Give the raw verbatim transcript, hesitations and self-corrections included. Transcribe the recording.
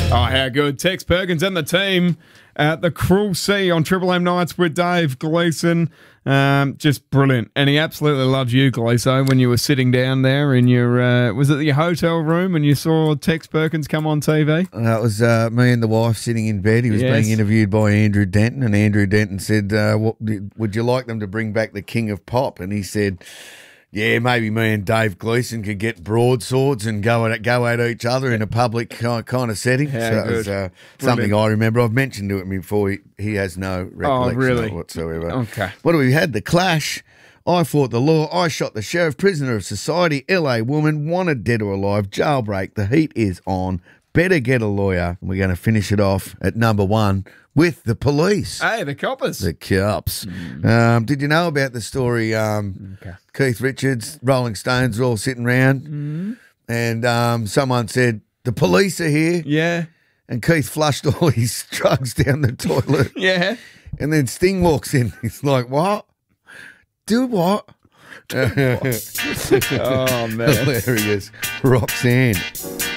Oh, how good. Tex Perkins and the team at the Cruel Sea on Triple M Nights with Dave Gleeson. Um, just brilliant. And he absolutely loves you, Gleeso, when you were sitting down there in your, uh, was it your hotel room and you saw Tex Perkins come on T V? That was uh, me and the wife sitting in bed. He was Yes. being interviewed by Andrew Denton, and Andrew Denton said, uh, what, would you like them to bring back the King of Pop? And he said, yeah, maybe me and Dave Gleeson could get broadswords and go at go at each other in a public kind kind of setting. How so it good. was uh, something I remember. I've mentioned to him before. He, he has no recollection really? of it whatsoever. Okay. What do we had? The Clash. I fought the law. I shot the sheriff. Prisoner of society. L A woman. Wanted dead or alive. Jailbreak. The heat is on. Better get a lawyer. And we're going to finish it off at number one with the police. Hey, the coppers. The cops. Um, did you know about the story? Um, Okay. Keith Richards, Rolling Stones were all sitting around, Mm-hmm. and um, someone said, the police are here. Yeah. And Keith flushed all his drugs down the toilet. Yeah. And then Sting walks in. He's like, what? Do what? Oh, man. Hilarious. Roxanne.